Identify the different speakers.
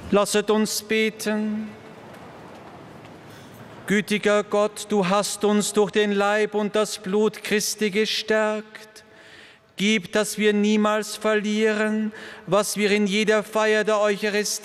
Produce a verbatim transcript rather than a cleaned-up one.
Speaker 1: Lasset uns beten. Gütiger Gott, du hast uns durch den Leib und das Blut Christi gestärkt. Gib, dass wir niemals verlieren, was wir in jeder Feier der Eucharistie